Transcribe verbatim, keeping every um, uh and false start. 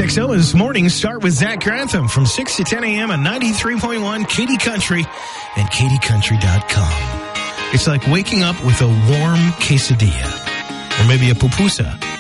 X O is morning start with Zach Grantham from six to ten a.m. on ninety-three point one Katy Country and katy country dot com. It's like waking up with a warm quesadilla or maybe a pupusa